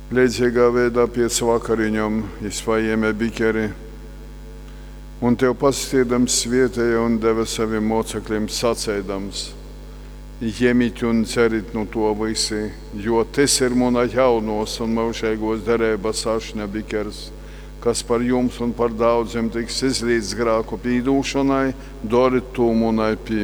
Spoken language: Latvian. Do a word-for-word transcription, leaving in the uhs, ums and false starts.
Līdzīgā veidā pēc vakariņām es paēmu bikeri un tev pastīdams vietēja un deva saviem mocekļiem sacēdams: Ņemiet un dzeriet no to visi, jo tas ir mana jaunos un mūžīgos derības ašņa bikers, kas par jums un par daudziem tiks izlīdz grēku pīdūšanai, dariet to manai pieminēšanai.